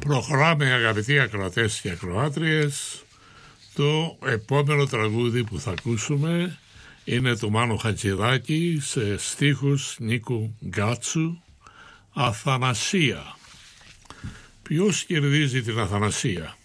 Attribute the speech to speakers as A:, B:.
A: Προχωράμε, αγαπητοί ακροατές και ακροάτριες. Το επόμενο τραγούδι που θα ακούσουμε είναι του Μάνου Χατζηδάκη σε στίχους Νίκου Γκάτσου, Αθανασία. Ποιος κερδίζει την Αθανασία?